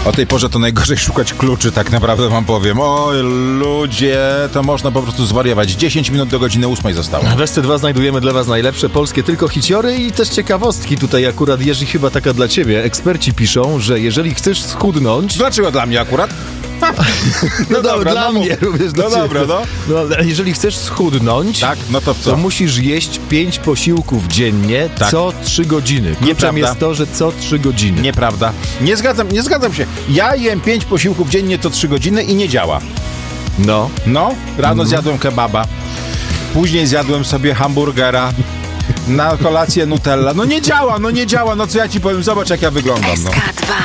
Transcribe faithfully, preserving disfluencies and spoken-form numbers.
O tej porze to najgorzej szukać kluczy, tak naprawdę wam powiem. Oj, ludzie, to można po prostu zwariować. dziesięć minut do godziny ósmej zostało. W S C dwa znajdujemy dla was najlepsze polskie tylko hiciory i też ciekawostki. Tutaj akurat, Jerzy, chyba taka dla ciebie. Eksperci piszą, że jeżeli chcesz schudnąć... Dlaczego dla mnie akurat? No, no dobra, dla no mnie również. No dobra, no. no. Jeżeli chcesz schudnąć, tak, no to co? To musisz jeść pięć posiłków dziennie, tak. co trzy godziny. Kluczem jest to, że co trzy godziny. Nieprawda. Nie zgadzam, nie zgadzam się. Ja jem pięć posiłków dziennie co trzy godziny i nie działa. No. No, rano mm. zjadłem kebaba. Później zjadłem sobie hamburgera. Na kolację Nutella. No nie działa, no nie działa. No co ja ci powiem? Zobacz, jak ja wyglądam. No. S K dwa.